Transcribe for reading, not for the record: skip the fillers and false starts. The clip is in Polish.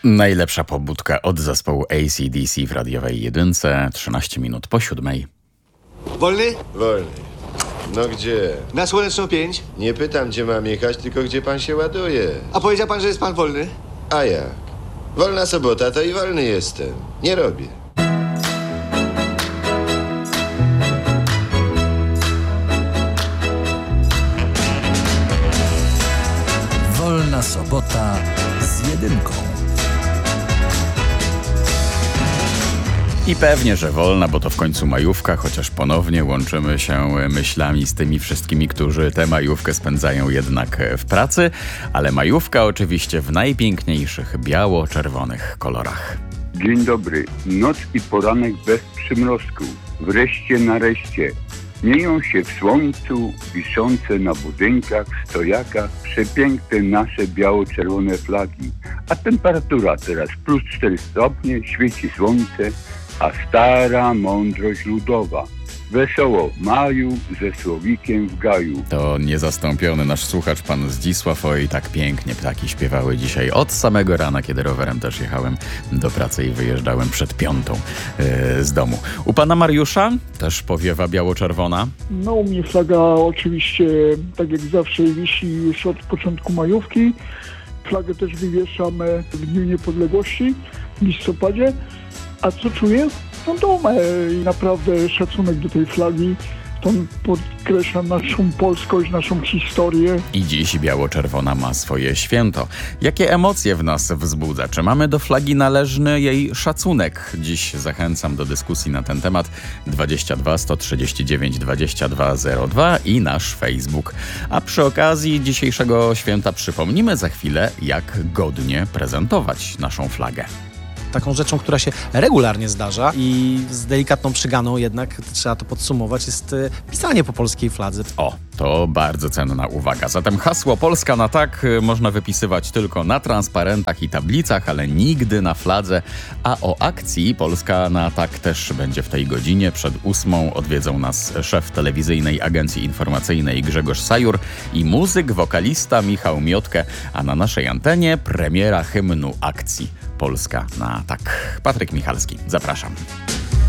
Najlepsza pobudka od zespołu AC/DC w radiowej jedynce, 13 minut po 7. Wolny? Wolny. No gdzie? Na Słoneczną 5. Nie pytam, gdzie mam jechać, tylko gdzie pan się ładuje. A powiedział pan, że jest pan wolny? A jak? Wolna sobota, to i wolny jestem. Nie robię. Wolna sobota z jedynką. I pewnie, że wolna, bo to w końcu majówka, chociaż ponownie łączymy się myślami z tymi wszystkimi, którzy tę majówkę spędzają jednak w pracy, ale majówka oczywiście w najpiękniejszych biało-czerwonych kolorach. Dzień dobry. Noc i poranek bez przymrozku. Wreszcie nareszcie. Mieją się w słońcu, wiszące na budynkach, stojakach, przepiękne nasze biało-czerwone flagi. A temperatura teraz plus 4 stopnie, świeci słońce, a stara mądrość ludowa. Wesoło w maju, ze słowikiem w gaju. To niezastąpiony nasz słuchacz, pan Zdzisław. Oj, tak pięknie ptaki śpiewały dzisiaj od samego rana, kiedy rowerem też jechałem do pracy i wyjeżdżałem przed 5 z domu. U pana Mariusza też powiewa biało-czerwona? No, u mnie flaga oczywiście, tak jak zawsze, wisi już od początku majówki. Flagę też wywieszamy w Dniu Niepodległości w listopadzie. A co czuję? No dumę i naprawdę szacunek do tej flagi. To podkreśla naszą polskość, naszą historię. I dziś biało-czerwona ma swoje święto. Jakie emocje w nas wzbudza? Czy mamy do flagi należny jej szacunek? Dziś zachęcam do dyskusji na ten temat. 22 139 2202 i nasz Facebook. A przy okazji dzisiejszego święta przypomnimy za chwilę, jak godnie prezentować naszą flagę. Taką rzeczą, która się regularnie zdarza i z delikatną przyganą jednak, trzeba to podsumować, jest pisanie po polskiej fladze. O, to bardzo cenna uwaga. Zatem hasło Polska na tak można wypisywać tylko na transparentach i tablicach, ale nigdy na fladze. A o akcji Polska na tak też będzie w tej godzinie. Przed 8 odwiedzą nas szef telewizyjnej agencji informacyjnej Grzegorz Sajur i muzyk, wokalista Michał Miotkę, a na naszej antenie premiera hymnu akcji Polska na tak. Patryk Michalski, zapraszam.